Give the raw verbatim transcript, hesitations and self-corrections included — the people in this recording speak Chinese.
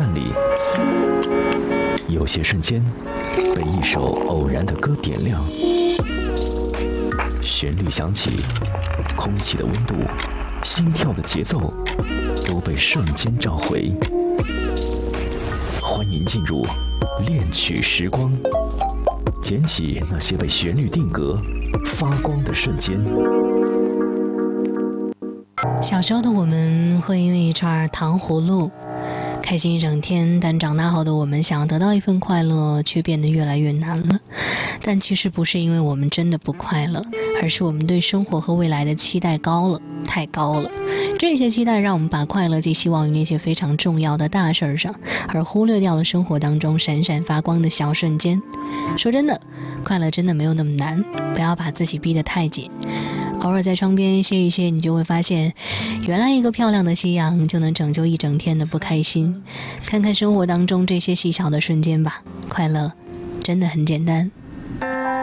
里，有些瞬间被一首偶然的歌点亮，旋律响起，空气的温度，心跳的节奏都被瞬间召回。欢迎进入恋曲时光，捡起那些被旋律定格、发光的瞬间。 小时候的我们会因为一串糖葫芦开心一整天，但长大后的我们想要得到一份快乐却变得越来越难了。但其实不是因为我们真的不快乐，而是我们对生活和未来的期待高了，太高了。这些期待让我们把快乐寄希望于那些非常重要的大事上，而忽略掉了生活当中闪闪发光的小瞬间。说真的，快乐真的没有那么难，不要把自己逼得太紧。偶尔在窗边歇一歇，你就会发现，原来一个漂亮的夕阳就能拯救一整天的不开心。看看生活当中这些细小的瞬间吧，快乐真的很简单。